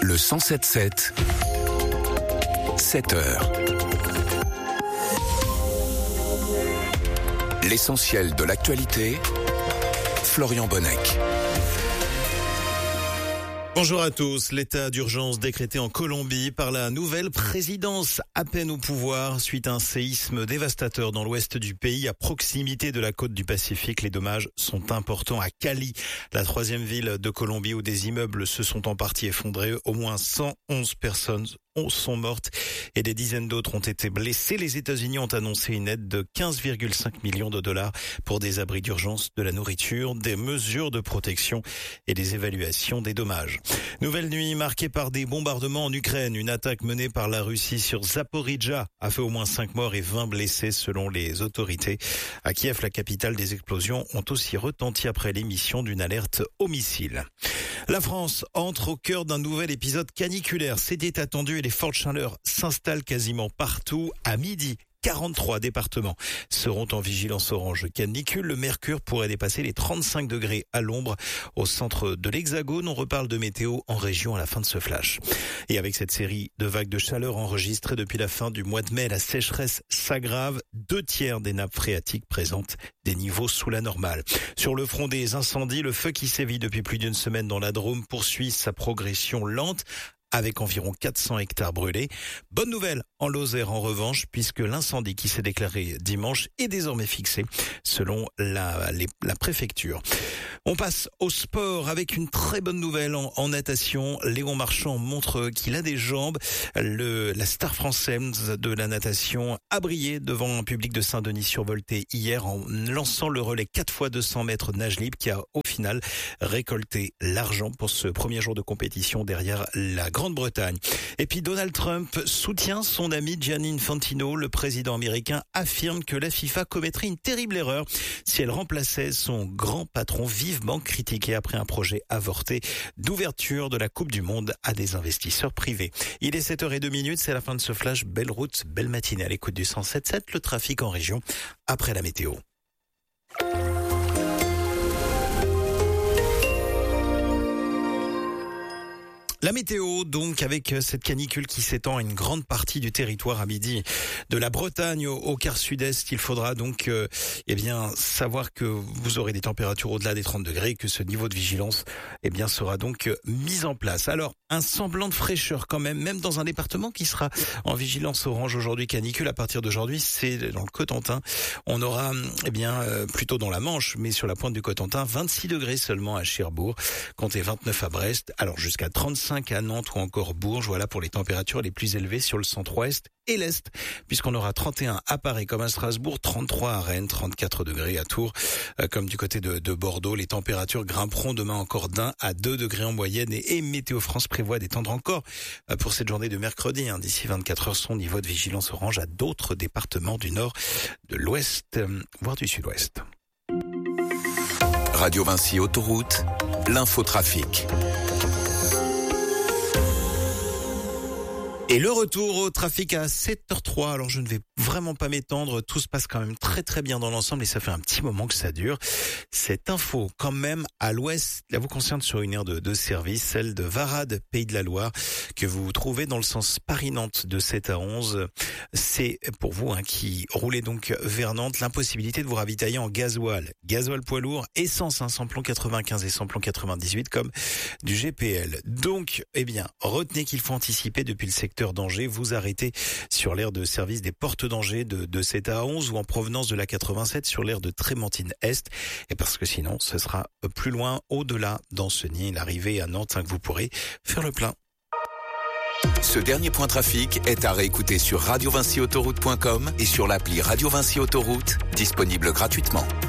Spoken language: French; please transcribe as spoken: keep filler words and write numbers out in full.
Le cent sept sept, sept heures. L'essentiel de l'actualité, Florian Bonnec. Bonjour à tous. L'état d'urgence décrété en Colombie par la nouvelle présidence à peine au pouvoir suite à un séisme dévastateur dans l'ouest du pays à proximité de la côte du Pacifique. Les dommages sont importants à Cali, la troisième ville de Colombie où des immeubles se sont en partie effondrés. Au moins cent onze personnes sont mortes et des dizaines d'autres ont été blessées. Les États-Unis ont annoncé une aide de quinze virgule cinq millions de dollars pour des abris d'urgence, de la nourriture, des mesures de protection et des évaluations des dommages. Nouvelle nuit marquée par des bombardements en Ukraine. Une attaque menée par la Russie sur Zaporijia a fait au moins cinq morts et vingt blessés selon les autorités. À Kiev, la capitale, des explosions ont aussi retenti après l'émission d'une alerte au missile. La France entre au cœur d'un nouvel épisode caniculaire. C'était attendu et les fortes chaleurs s'installent quasiment partout. À midi, quarante-trois départements seront en vigilance orange canicule. Le mercure pourrait dépasser les trente-cinq degrés à l'ombre. Au centre de l'Hexagone, on reparle de météo en région à la fin de ce flash. Et avec cette série de vagues de chaleur enregistrées depuis la fin du mois de mai, la sécheresse s'aggrave. Deux tiers des nappes phréatiques présentent des niveaux sous la normale. Sur le front des incendies, le feu qui sévit depuis plus d'une semaine dans la Drôme poursuit sa progression lente, avec environ quatre cents hectares brûlés. Bonne nouvelle en Lozère en revanche, puisque l'incendie qui s'est déclaré dimanche est désormais fixé selon la, les, la préfecture. On passe au sport avec une très bonne nouvelle en, en natation. Léon Marchand montre qu'il a des jambes. Le, la star française de la natation a brillé devant un public de Saint-Denis survolté hier en lançant le relais quatre fois deux cents mètres nage libre qui a au final récolté l'argent pour ce premier jour de compétition derrière la Grande-Bretagne. Et puis Donald Trump soutient son ami Gianni Infantino. Le président américain affirme que la FIFA commettrait une terrible erreur si elle remplaçait son grand patron vivement critiqué après un projet avorté d'ouverture de la Coupe du Monde à des investisseurs privés. Il est sept heures zéro deux, c'est la fin de ce flash. Belle route, belle matinée à l'écoute du cent sept sept. Le trafic en région après la météo. La météo, donc, avec cette canicule qui s'étend à une grande partie du territoire à midi. De la Bretagne au, au quart sud-est, il faudra donc euh, eh bien savoir que vous aurez des températures au-delà des trente degrés, que ce niveau de vigilance eh bien sera donc euh, mis en place. Alors, un semblant de fraîcheur quand même, même dans un département qui sera en vigilance orange aujourd'hui canicule. À partir d'aujourd'hui, c'est dans le Cotentin. On aura eh bien euh, plutôt dans la Manche, mais sur la pointe du Cotentin, vingt-six degrés seulement à Cherbourg, comptez vingt-neuf à Brest, alors jusqu'à trente-cinq à Nantes ou encore Bourges. Voilà pour les températures les plus élevées sur le centre-ouest et l'est, puisqu'on aura trente et un à Paris comme à Strasbourg, trente-trois à Rennes, trente-quatre degrés à Tours, euh, comme du côté de, de Bordeaux. Les températures grimperont demain encore d'un à deux degrés en moyenne et, et Météo France prévoit d'étendre encore euh, pour cette journée de mercredi. Hein, d'ici vingt-quatre heures, son niveau de vigilance orange à d'autres départements du nord, de l'ouest, euh, voire du sud-ouest. Radio Vinci Autoroute, l'infotrafic. Et le retour au trafic à sept heures trois. Alors je ne vais vraiment pas m'étendre, tout se passe quand même très très bien dans l'ensemble et ça fait un petit moment que ça dure. Cette info quand même à l'ouest, là vous concerne sur une aire de, de service, celle de Varade, Pays de la Loire, que vous trouvez dans le sens Paris-Nantes de sept à onze. C'est pour vous hein, qui roulez donc vers Nantes, l'impossibilité de vous ravitailler en gasoil. Gasoil poids lourd, essence, hein, samplon quatre-vingt-quinze et samplon quatre-vingt-dix-huit comme du G P L. Donc, eh bien, retenez qu'il faut anticiper depuis le secteur d'Angers, vous arrêtez sur l'aire de service des Portes d'Angers de, de sept à onze ou en provenance de la quatre-vingt-sept sur l'aire de Trémentine-Est. Et parce que sinon, ce sera plus loin, au-delà d'Ancenis, l'arrivée à Nantes, hein, que vous pourrez faire le plein. Ce dernier point trafic est à réécouter sur radio vinci autoroute point com et sur l'appli Radio Vinci Autoroute, disponible gratuitement.